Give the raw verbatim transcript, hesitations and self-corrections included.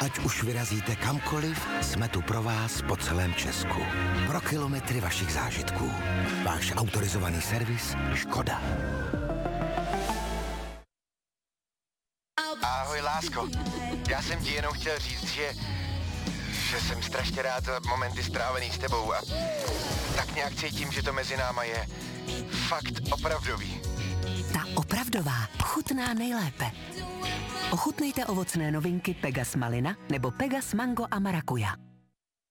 Ať už vyrazíte kamkoliv, jsme tu pro vás po celém Česku. Pro kilometry vašich zážitků. Váš autorizovaný servis Škoda. Ahoj, lásko. Já jsem ti jenom chtěl říct, že, že jsem strašně rád za momenty strávený s tebou a tak nějak cítím, že to mezi náma je fakt opravdový. Ta opravdová chutná nejlépe. Ochutnejte ovocné novinky Pegas Malina nebo Pegas Mango a Marakuja.